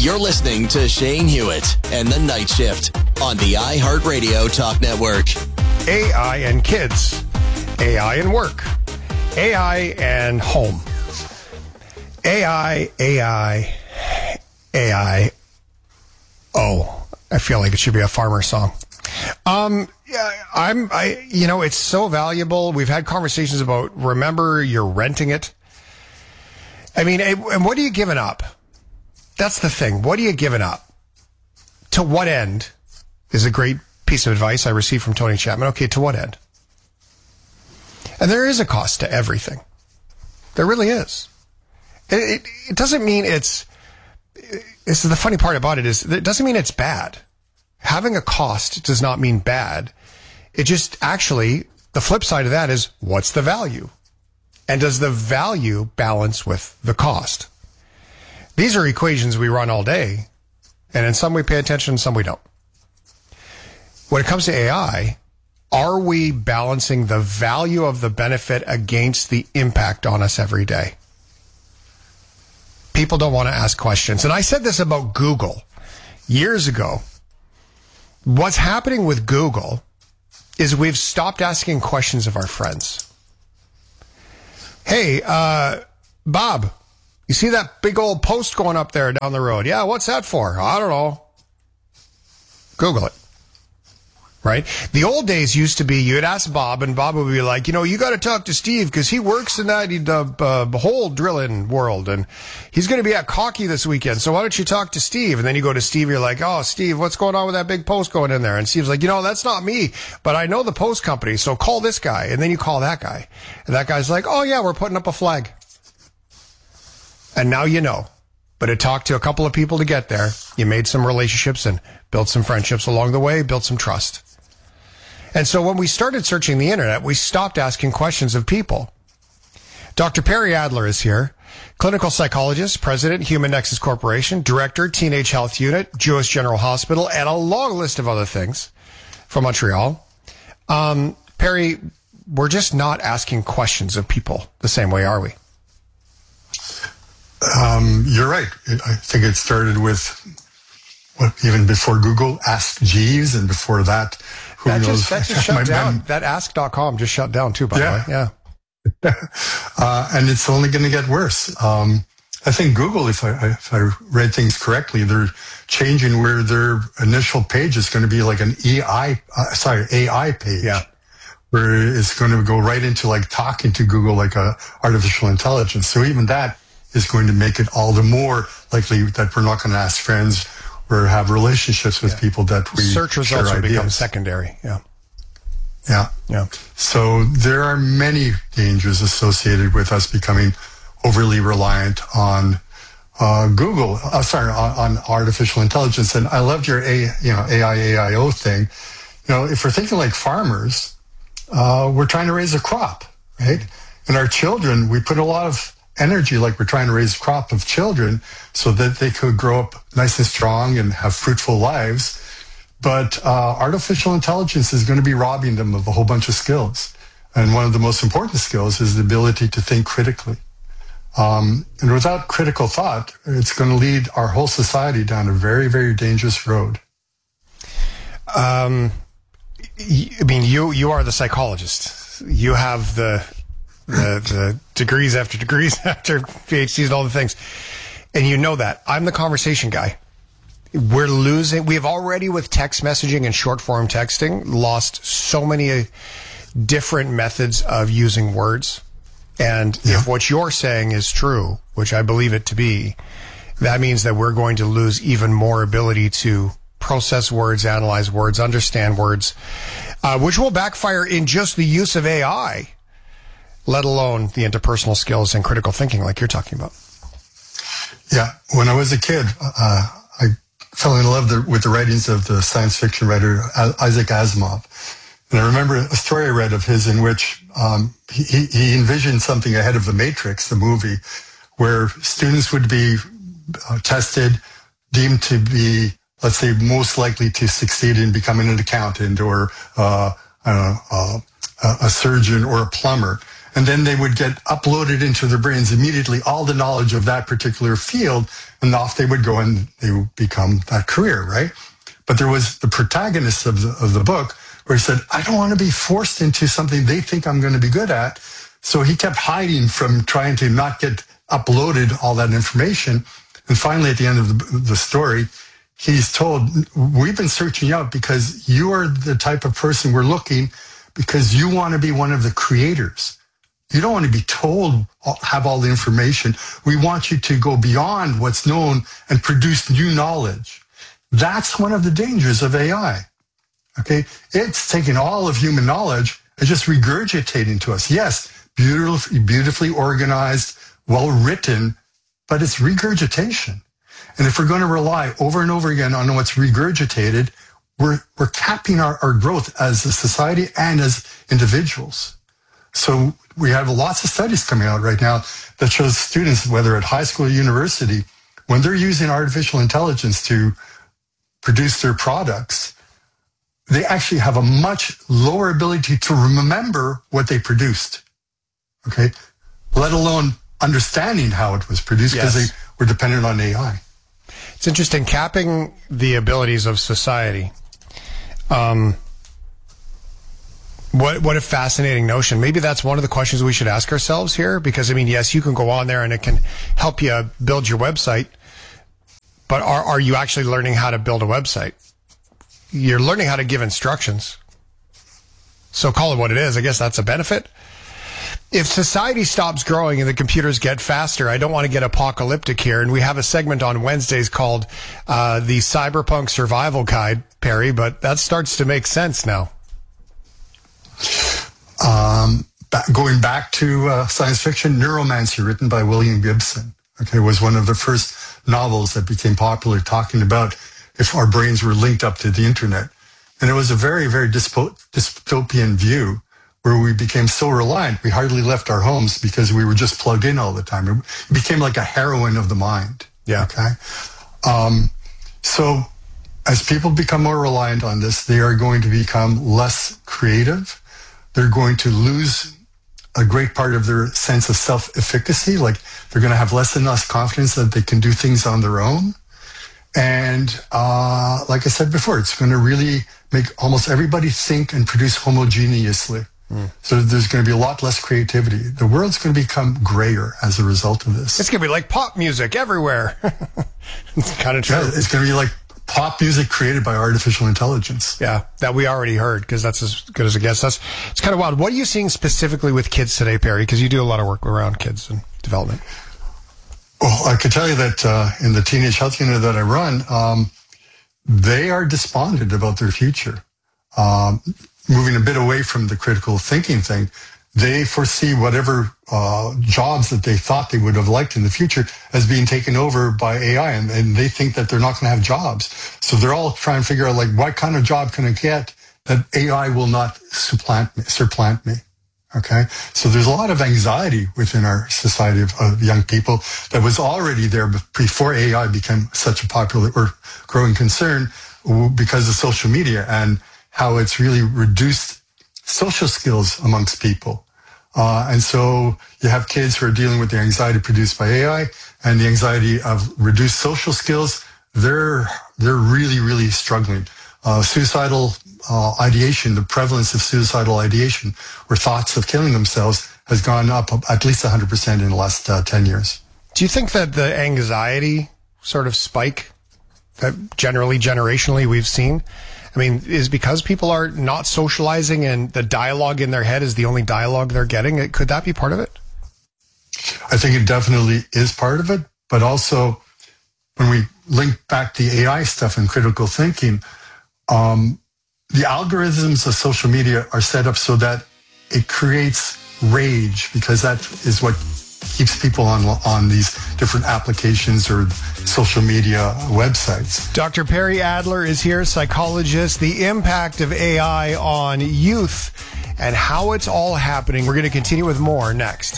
You're listening to Shane Hewitt and the Night Shift on the iHeartRadio Talk Network. AI and kids, AI and work, AI and home, AI. Oh, I feel like it should be a farmer song. It's so valuable. We've had conversations about, remember, you're renting it. I mean, and what are you giving up? That's the thing. What are you giving up? To what end is a great piece of advice I received from Tony Chapman. Okay, to what end? And there is a cost to everything. There really is. It doesn't mean it's the funny part about it is it doesn't mean it's bad. Having a cost does not mean bad. It just actually, the flip side of that is, what's the value? And does the value balance with the cost? These are equations we run all day, and in some we pay attention, some we don't. When it comes to AI, are we balancing the value of the benefit against the impact on us every day? People don't want to ask questions. And I said this about Google years ago. What's happening with Google is we've stopped asking questions of our friends. Hey, Bob, you see that big old post going up there down the road? Yeah, what's that for? I don't know. Google it. Right? The old days used to be you'd ask Bob, and Bob would be like, you got to talk to Steve because he works in that hole drilling world, and he's going to be at Cocky this weekend. So why don't you talk to Steve? And then you go to Steve, you're like, oh, Steve, what's going on with that big post going in there? And Steve's like, that's not me, but I know the post company, so call this guy. And then you call that guy. And that guy's like, oh, yeah, we're putting up a flag. And now you know. But it took to a couple of people to get there. You made some relationships and built some friendships along the way, built some trust. And so when we started searching the internet, we stopped asking questions of people. Dr. Perry Adler is here, clinical psychologist, president, Human Nexus Corporation, director, Teenage Health Unit, Jewish General Hospital, and a long list of other things from Montreal. Perry, we're just not asking questions of people the same way, are we? You're right. I think it started with, even before Google, Ask Jeeves, and before that, that just shut down. That ask.com just shut down too, by the way. Yeah. And it's only going to get worse. I think Google, if I read things correctly, they're changing where their initial page is going to be like an AI page. Yeah. Where it's going to go right into like talking to Google like a artificial intelligence. So even that is going to make it all the more likely that we're not going to ask friends or have relationships with people that we search results share will ideas. Become secondary. Yeah. So there are many dangers associated with us becoming overly reliant on Google. On artificial intelligence. And I loved your AIO thing. If we're thinking like farmers, we're trying to raise a crop, right? And our children, we put a lot of energy, like we're trying to raise a crop of children so that they could grow up nice and strong and have fruitful lives. But artificial intelligence is going to be robbing them of a whole bunch of skills. And one of the most important skills is the ability to think critically. And without critical thought, it's going to lead our whole society down a very, very dangerous road. I mean, you are the psychologist. You have the degrees after degrees after PhDs and all the things. And you know that. I'm the conversation guy. We have already, with text messaging and short form texting, lost so many different methods of using words. And if what you're saying is true, which I believe it to be, that means that we're going to lose even more ability to process words, analyze words, understand words, which will backfire in just the use of AI, let alone the interpersonal skills and critical thinking like you're talking about. Yeah. When I was a kid, I fell in love with the writings of the science fiction writer Isaac Asimov. And I remember a story I read of his in which he envisioned something ahead of The Matrix, the movie, where students would be tested, deemed to be, let's say, most likely to succeed in becoming an accountant or a surgeon or a plumber. and then they would get uploaded into their brains immediately, all the knowledge of that particular field, and off they would go and they would become that career, right? But there was the protagonist of the book where he said, I don't want to be forced into something they think I'm going to be good at. So he kept hiding from trying to not get uploaded all that information. And finally, at the end of the story, he's told, we've been searching you out because you are the type of person we're looking, because you want to be one of the creators. You don't want to be told, have all the information. We want you to go beyond what's known and produce new knowledge. That's one of the dangers of AI. Okay? It's taking all of human knowledge and just regurgitating to us. Yes, beautifully organized, well written, but it's regurgitation. And if we're going to rely over and over again on what's regurgitated, we're capping our growth as a society and as individuals. So we have lots of studies coming out right now that shows students, whether at high school or university, when they're using artificial intelligence to produce their products, they actually have a much lower ability to remember what they produced, okay? Let alone understanding how it was produced, because they were dependent on AI. It's interesting, capping the abilities of society. What a fascinating notion. Maybe that's one of the questions we should ask ourselves here, because, I mean, yes, you can go on there and it can help you build your website, but are you actually learning how to build a website? You're learning how to give instructions. So call it what it is. I guess that's a benefit. If society stops growing and the computers get faster, I don't want to get apocalyptic here. And we have a segment on Wednesdays called the Cyberpunk Survival Guide, Perry, but that starts to make sense now. Going back to science fiction, Neuromancer, written by William Gibson, okay, was one of the first novels that became popular, talking about if our brains were linked up to the internet. And it was a very, very dystopian view where we became so reliant, we hardly left our homes because we were just plugged in all the time. It became like a heroin of the mind. Yeah. Okay. So as people become more reliant on this, they are going to become less creative. They're going to lose a great part of their sense of self-efficacy. Like, they're going to have less and less confidence that they can do things on their own. And like I said before, it's going to really make almost everybody think and produce homogeneously. So there's going to be a lot less creativity. The world's going to become grayer as a result of this. It's going to be like pop music everywhere. It's kind of true. Yeah, it's going to be like pop music created by artificial intelligence. Yeah, that we already heard, because that's as good as it gets. It's kind of wild. What are you seeing specifically with kids today, Perry? Because you do a lot of work around kids and development. Well, I can tell you that in the teenage health unit that I run, they are despondent about their future. Moving a bit away from the critical thinking thing, they foresee whatever jobs that they thought they would have liked in the future as being taken over by AI, and they think that they're not going to have jobs. So they're all trying to figure out, like, what kind of job can I get that AI will not supplant me? Okay, so there's a lot of anxiety within our society of young people that was already there before AI became such a popular or growing concern, because of social media and how it's really reduced social skills amongst people. And so you have kids who are dealing with the anxiety produced by AI and the anxiety of reduced social skills. They're really, really struggling. Suicidal ideation, the prevalence of suicidal ideation, or thoughts of killing themselves, has gone up at least 100% in the last 10 years. Do you think that the anxiety sort of spike that generationally we've seen, I mean, is because people are not socializing and the dialogue in their head is the only dialogue they're getting? Could that be part of it? I think it definitely is part of it, but also when we link back the AI stuff and critical thinking, the algorithms of social media are set up so that it creates rage, because that is what keeps people on these different applications or social media websites. Dr. Perry Adler is here, psychologist, the impact of AI on youth and how it's all happening. We're going to continue with more next.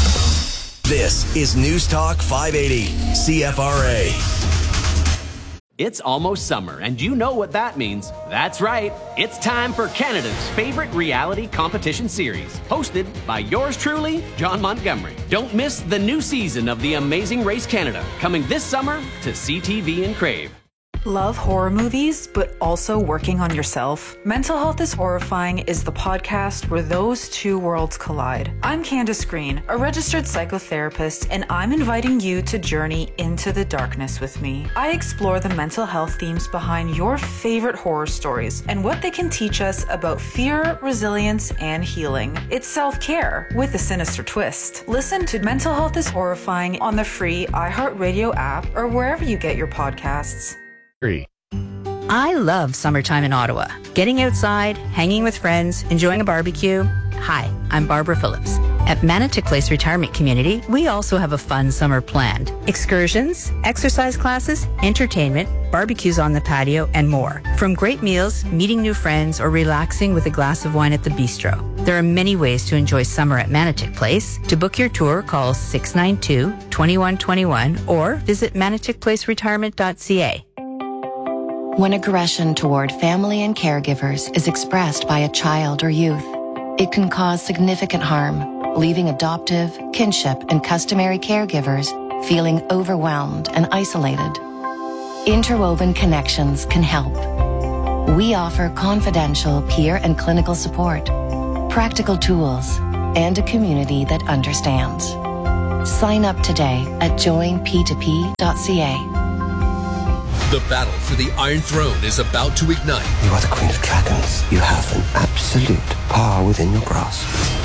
This is News Talk 580, CFRA. It's almost summer, and you know what that means. That's right. It's time for Canada's favorite reality competition series, hosted by yours truly, John Montgomery. Don't miss the new season of The Amazing Race Canada, coming this summer to CTV and Crave. Love horror movies, but also working on yourself? Mental Health is Horrifying is the podcast where those two worlds collide. I'm Candace Green, a registered psychotherapist, and I'm inviting you to journey into the darkness with me. I explore the mental health themes behind your favorite horror stories and what they can teach us about fear, resilience, and healing. It's self-care with a sinister twist. Listen to Mental Health is Horrifying on the free iHeartRadio app or wherever you get your podcasts. I love summertime in Ottawa. Getting outside, hanging with friends, enjoying a barbecue. Hi, I'm Barbara Phillips. At Manotick Place Retirement Community, we also have a fun summer planned. Excursions, exercise classes, entertainment, barbecues on the patio, and more. From great meals, meeting new friends, or relaxing with a glass of wine at the bistro. There are many ways to enjoy summer at Manotick Place. To book your tour, call 692-2121 or visit manotickplaceretirement.ca. When aggression toward family and caregivers is expressed by a child or youth, it can cause significant harm, leaving adoptive, kinship, and customary caregivers feeling overwhelmed and isolated. Interwoven Connections can help. We offer confidential peer and clinical support, practical tools, and a community that understands. Sign up today at joinp2p.ca. The battle for the Iron Throne is about to ignite. You are the Queen of Dragons. You have an absolute power within your grasp.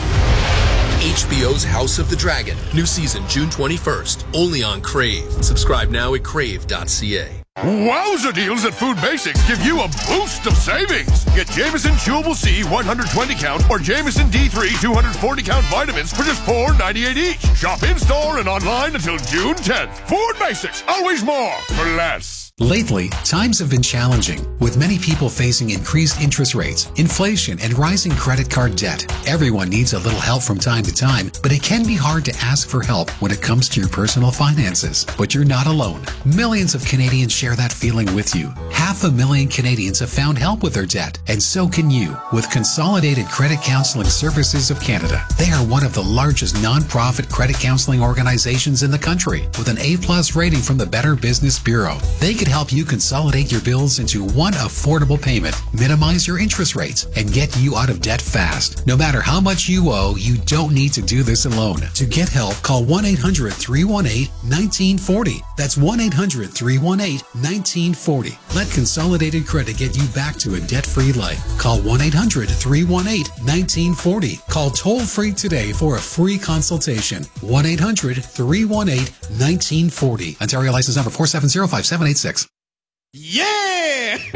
HBO's House of the Dragon. New season June 21st. Only on Crave. Subscribe now at crave.ca. Wowza deals at Food Basics give you a boost of savings. Get Jameson Chewable C 120 count or Jameson D3 240 count vitamins for just $4.98 each. Shop in-store and online until June 10th. Food Basics, always more for less. Lately, times have been challenging, with many people facing increased interest rates, inflation, and rising credit card debt. Everyone needs a little help from time to time, but it can be hard to ask for help when it comes to your personal finances. But you're not alone. Millions of Canadians share that feeling with you. 500,000 Canadians have found help with their debt, and so can you with Consolidated Credit Counseling Services of Canada. They are one of the largest non-profit credit counseling organizations in the country, with an A+ rating from the Better Business Bureau. They can help you consolidate your bills into one affordable payment, minimize your interest rates, and get you out of debt fast. No matter how much you owe, you don't need to do this alone. To get help, call 1-800-318-1940. That's 1-800-318-1940. Let Consolidated Credit get you back to a debt-free life. Call 1-800-318-1940. Call toll-free today for a free consultation. 1-800-318-1940. Ontario license number 4705786. Yeah!